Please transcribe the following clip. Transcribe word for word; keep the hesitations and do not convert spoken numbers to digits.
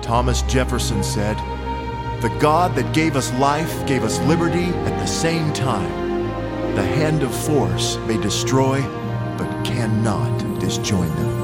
Thomas Jefferson said, "The God that gave us life gave us liberty at the same time. The hand of force may destroy, but cannot disjoin them."